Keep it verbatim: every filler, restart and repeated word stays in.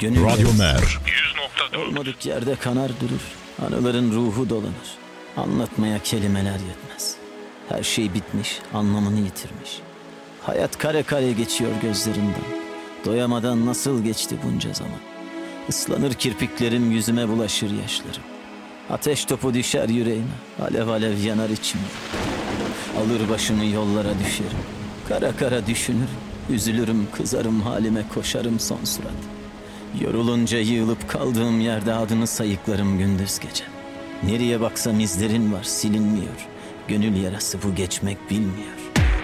Gönül Radyo yarası. Mer. yüz nokta dört. Olmadık yerde kanar durur. Anıların ruhu dolanır. Anlatmaya kelimeler yetmez. Her şey bitmiş, anlamını yitirmiş. Hayat kare kare geçiyor gözlerimden. Doyamadan nasıl geçti bunca zaman. Islanır kirpiklerim, yüzüme bulaşır yaşlarım. Ateş topu düşer yüreğime, alev alev yanar içimde. Alır başımı yollara düşerim. Kara kara düşünürüm, üzülürüm, kızarım halime, koşarım son surat. Yorulunca yığılıp kaldığım yerde adını sayıklarım gündüz gece. Nereye baksam izlerin var, silinmiyor. Gönül yarası bu, geçmek bilmiyor.